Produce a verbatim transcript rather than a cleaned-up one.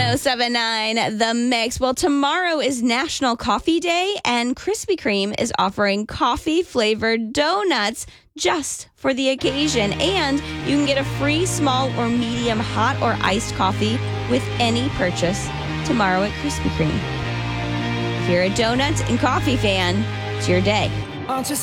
oh seven nine The Mix. Well, tomorrow is National Coffee Day, and Krispy Kreme is offering coffee-flavored donuts just for the occasion. And you can get a free small or medium hot or iced coffee with any purchase tomorrow at Krispy Kreme. If you're a donut and coffee fan, it's your day.